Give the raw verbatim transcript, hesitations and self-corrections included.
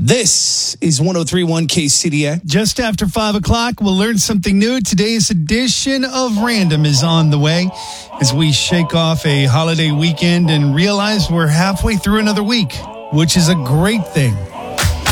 This is one oh three point one K C D A. Just after five o'clock, we'll learn something new. Today's edition of Random is on the way as we shake off a holiday weekend and realize we're halfway through another week, which is a great thing.